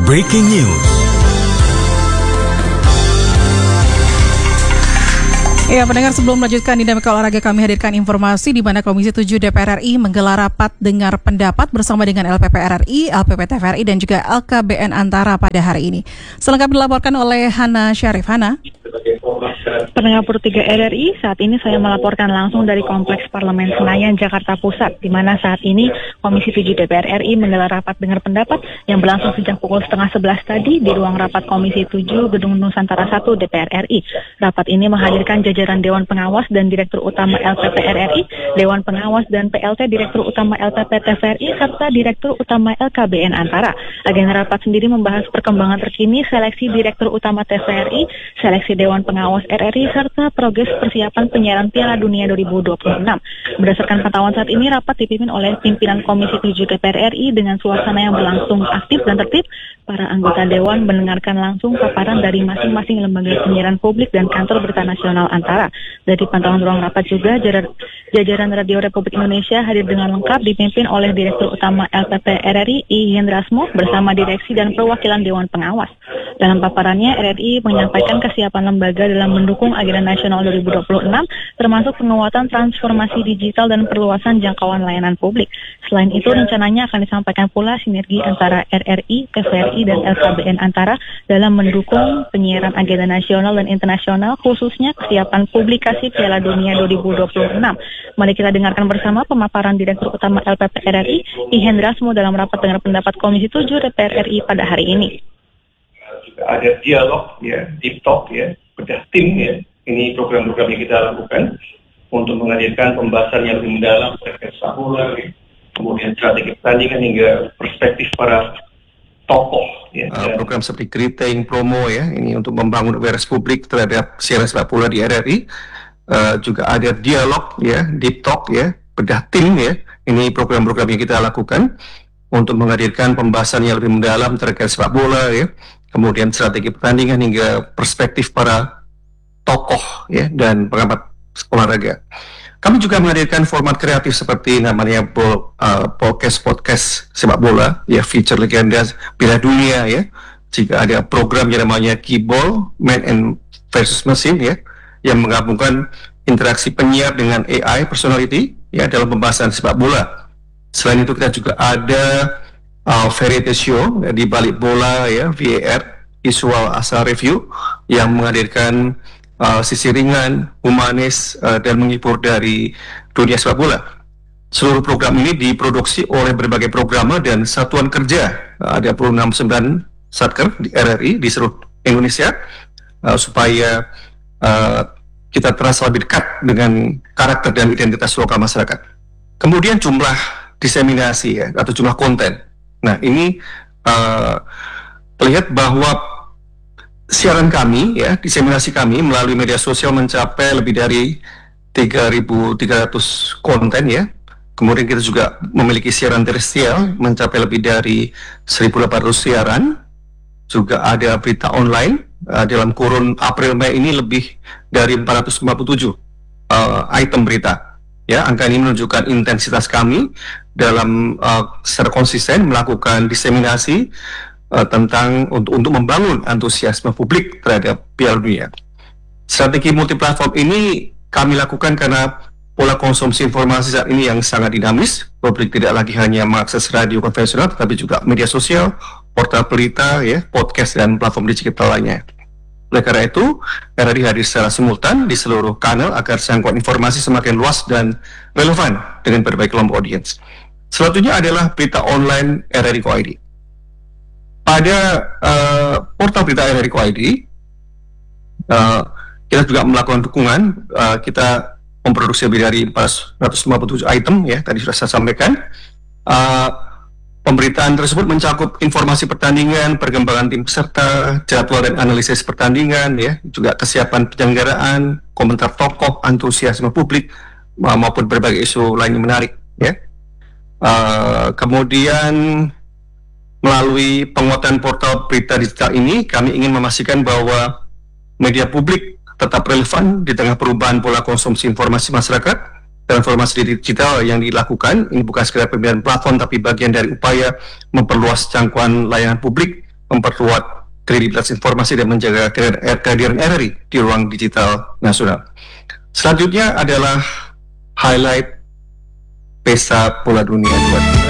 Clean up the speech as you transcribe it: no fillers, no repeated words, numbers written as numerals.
Breaking News. Ya, pendengar, sebelum melanjutkan dinamika olahraga, kami hadirkan informasi di mana Komisi 7 DPR RI menggelar rapat dengar pendapat bersama dengan LPP RRI, LPP TVRI, dan juga LKBN Antara pada hari ini. Selengkapnya dilaporkan oleh Hana Syarif. Hana. Pendengar Pur 3 RRI, saat ini saya melaporkan langsung dari Kompleks Parlemen Senayan, Jakarta Pusat, di mana saat ini Komisi 7 DPR RI menggelar rapat dengar pendapat yang berlangsung sejak pukul 10:30 tadi di ruang rapat Komisi 7 Gedung Nusantara 1 DPR RI. Rapat ini menghadirkan jajaran Dewan Pengawas dan Direktur Utama LPP RRI, Dewan Pengawas dan PLT Direktur Utama LPP TVRI, serta Direktur Utama LKBN Antara. Agenda rapat sendiri membahas perkembangan terkini seleksi Direktur Utama TVRI, seleksi Dewan Pengawas RRI, serta progres persiapan penyiaran Piala Dunia 2026. Berdasarkan pantauan saat ini, rapat dipimpin oleh pimpinan Komisi 7 DPR RI dengan suasana yang berlangsung aktif dan tertib. Para anggota Dewan mendengarkan langsung paparan dari masing-masing lembaga penyiaran publik dan kantor berita nasional Antara. Dari pantauan ruang rapat juga, jajaran Radio Republik Indonesia hadir dengan lengkap dipimpin oleh Direktur Utama LPP RRI, I. Hendrasmo, bersama direksi dan perwakilan Dewan Pengawas. Dalam paparannya, RRI menyampaikan kesiapan lembaga dalam mendukung agenda nasional 2026, termasuk penguatan transformasi digital dan perluasan jangkauan layanan publik. Selain itu, rencananya akan disampaikan pula sinergi antara RRI, TVRI, dan LKBN Antara dalam mendukung penyiaran agenda nasional dan internasional, khususnya kesiapan publikasi Piala Dunia 2026. Mari kita dengarkan bersama pemaparan Direktur Utama LPP RRI, I. Hendrasmo, dalam rapat dengar pendapat Komisi 7 DPR RI pada hari ini. Juga ada dialog, ya, deep talk, ya, bedah tim, ya. Ini program-program yang kita lakukan untuk menghadirkan pembahasan yang lebih mendalam terkait sepak bola, ya. Kemudian strategi pertandingan hingga perspektif para tokoh, ya. Program seperti Kriting, Promo, ya, ini untuk membangun awareness publik terhadap siaran sepak bola di RRI. Juga ada dialog, ya, deep talk, ya, bedah tim, ya. Ini program-program yang kita lakukan untuk menghadirkan pembahasan yang lebih mendalam terkait sepak bola, ya. Kemudian strategi pertandingan hingga perspektif para tokoh, ya, dan pengamat olahraga. Kami juga menghadirkan format kreatif seperti namanya podcast sepak bola, ya, feature legenda Piala Dunia, ya. Jika ada program yang namanya Keyball, Man and versus Machine, ya, yang menggabungkan interaksi penyiar dengan AI personality, ya, dalam pembahasan sepak bola. Selain itu kita juga ada variety show, ya, di balik bola, ya, VAR, visual asal review, yang menghadirkan sisi ringan, humanis, dan menghibur dari dunia sepak bola. Seluruh program ini diproduksi oleh berbagai programmer dan satuan kerja, ada 69 satker di RRI di seluruh Indonesia, supaya kita terasa lebih dekat dengan karakter dan identitas lokal masyarakat. Kemudian jumlah diseminasi, ya, atau jumlah konten. Nah, ini terlihat bahwa siaran kami, ya, diseminasi kami melalui media sosial mencapai lebih dari 3.300 konten, ya. Kemudian kita juga memiliki siaran terestrial mencapai lebih dari 1.800 siaran. Juga ada berita online, dalam kurun April-Mei ini lebih dari 457 item berita. Ya, angka ini menunjukkan intensitas kami dalam secara konsisten melakukan diseminasi tentang untuk membangun antusiasme publik terhadap Piala Dunia. Strategi multiplatform ini kami lakukan karena pola konsumsi informasi saat ini yang sangat dinamis. Publik tidak lagi hanya mengakses radio konvensional, tetapi juga media sosial, portal berita, ya, podcast, dan platform digital lainnya. Oleh karena itu, RRI hadir secara simultan di seluruh kanal agar jangkauan informasi semakin luas dan relevan dengan berbagai kelompok audiens. Selanjutnya adalah berita online RRI.co.id. Pada portal berita RRI.co.id, kita juga melakukan dukungan. Kita memproduksi lebih dari 457 item, ya, tadi sudah saya sampaikan. Pemberitaan tersebut mencakup informasi pertandingan, perkembangan tim peserta, jadwal dan analisis pertandingan, ya, juga kesiapan penyelenggaraan, komentar tokoh, antusiasme publik, maupun berbagai isu lain yang menarik, ya. Kemudian melalui penguatan portal berita digital ini, kami ingin memastikan bahwa media publik tetap relevan di tengah perubahan pola konsumsi informasi masyarakat. Transformasi digital yang dilakukan ini bukan sekedar pemilihan platform, tapi bagian dari upaya memperluas jangkauan layanan publik memperkuat kredibilitas informasi dan menjaga kehadiran RRI di ruang digital nasional. Selanjutnya adalah highlight Pesta Bola Dunia 2023.